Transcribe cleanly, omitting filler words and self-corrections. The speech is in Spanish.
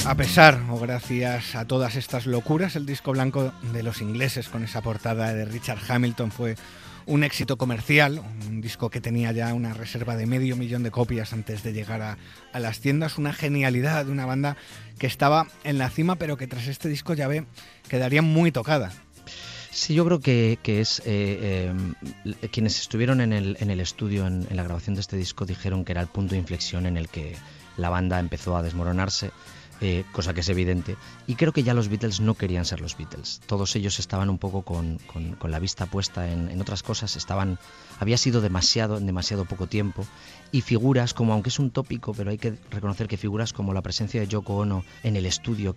A pesar o gracias a todas estas locuras, el disco blanco de los ingleses con esa portada de Richard Hamilton fue un éxito comercial, un disco que tenía ya una reserva de 500.000 de copias antes de llegar a las tiendas, una genialidad de una banda que estaba en la cima, pero que tras este disco ya quedaría muy tocada. Sí, yo creo que es quienes estuvieron en el estudio en la grabación de este disco dijeron que era el punto de inflexión en el que la banda empezó a desmoronarse. Cosa que es evidente, y creo que ya los Beatles no querían ser los Beatles. Todos ellos estaban un poco con la vista puesta en otras cosas, había sido en demasiado poco tiempo, y figuras como, aunque es un tópico, pero hay que reconocer que figuras como la presencia de Yoko Ono en el estudio,